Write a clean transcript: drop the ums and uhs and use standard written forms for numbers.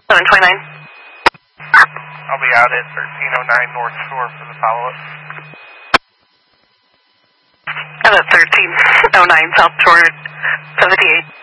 729. I'll be out at 1309 North Shore for the follow-up. I'm at 1309 South Shore, 78.